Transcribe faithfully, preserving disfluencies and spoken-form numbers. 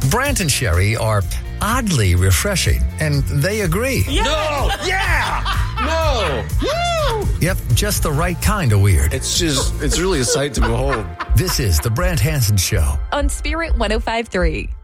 Brant and Sherry are oddly refreshing, and they agree. Yeah. No! Yeah! No! Woo! Yep, just the right kind of weird. It's just, it's really a sight to behold. This is the Brant Hansen Show on Spirit one oh five point three.